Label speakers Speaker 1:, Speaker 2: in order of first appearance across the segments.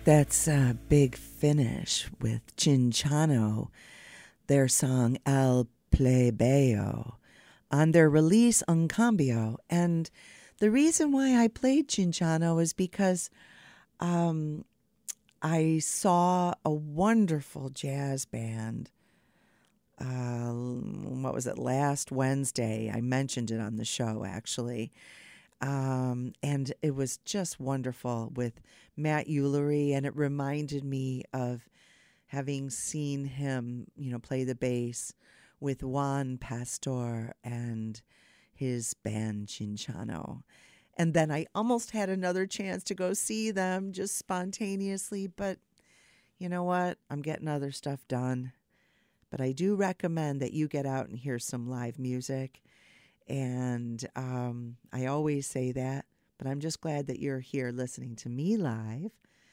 Speaker 1: That's Big Finish with Cinchano, their song El Plebeo, on their release Un Cambio. And the reason why I played Cinchano is because I saw a wonderful jazz band. What was it, last Wednesday? I mentioned it on the show, actually. And it was just wonderful with Matt Ulery, and it reminded me of having seen him, play the bass with Juan Pastor and his band Cinchano. And then I almost had another chance to go see them just spontaneously, but you know what? I'm getting other stuff done. But I do recommend that you get out and hear some live music. And I always say that, but I'm just glad that you're here listening to me live.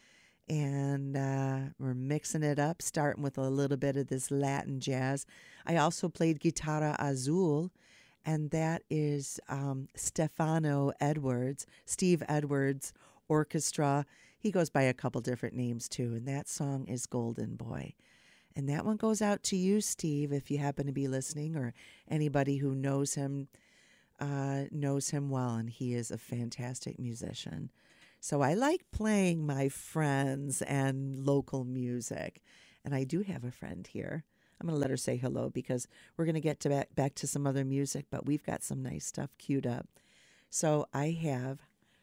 Speaker 1: And we're mixing it up, starting with a little bit of this Latin jazz. I also played Guitarra Azul, and that is Stefano Edwards, Steve Edwards Orchestra. He goes by a couple different names, too, and that song is Golden Boy. And that one goes out to you, Steve, if you happen to be listening, or anybody who knows him well, and he is a fantastic musician. So I like playing my friends and local music. And I do have a friend here. I'm going to let her say hello because we're going to get back to some other music, but we've got some nice stuff queued up. So I have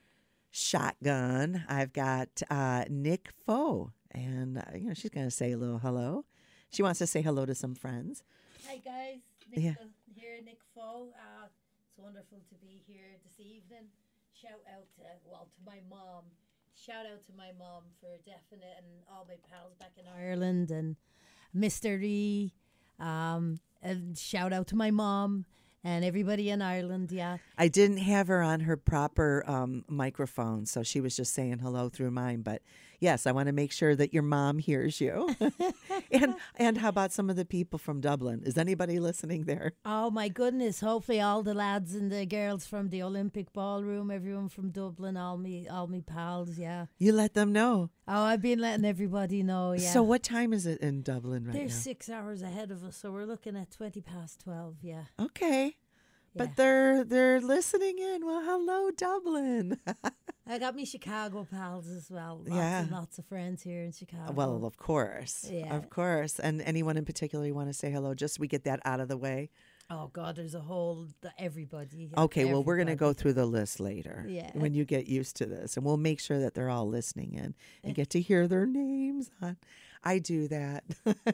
Speaker 1: Shotgun. I've got Nick Foe, and she's going to say a little hello. She wants to say hello to some friends.
Speaker 2: Hi guys, Nick here, Nick Foe. It's wonderful to be here this evening. Shout out to my mom. Shout out to my mom for Definite and all my pals back in Ireland and Mystery. And shout out to my mom and everybody in Ireland, yeah.
Speaker 1: I didn't have her on her proper microphone, so she was just saying hello through mine. But yes, I want to make sure that your mom hears you. and how about some of the people from Dublin? Is anybody listening there?
Speaker 2: Oh my goodness! Hopefully, all the lads and the girls from the Olympic Ballroom, everyone from Dublin, all me pals, yeah.
Speaker 1: You let them know.
Speaker 2: Oh, I've been letting everybody know. Yeah.
Speaker 1: So, what time is it in Dublin right now?
Speaker 2: They're 6 hours ahead of us, so we're looking at 12:20. Yeah.
Speaker 1: Okay. But they're listening in. Well, hello, Dublin.
Speaker 2: I got me Chicago pals as well. Lots of friends here in Chicago.
Speaker 1: Well, of course. Yeah. Of course. And anyone in particular you want to say hello, just so we get that out of the way?
Speaker 2: Oh, God, there's a whole, everybody.
Speaker 1: Okay, well, we're going to go through the list later when you get used to this. And we'll make sure that they're all listening in and get to hear their names. I do that.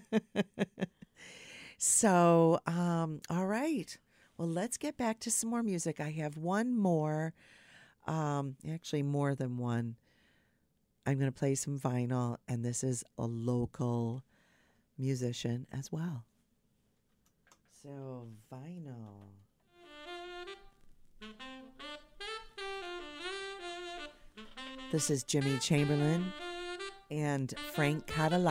Speaker 1: So, all right. Well, let's get back to some more music. I have one more, actually more than one. I'm going to play some vinyl, and this is a local musician as well. So, vinyl. This is Jimmy Chamberlin and Frank Catalano.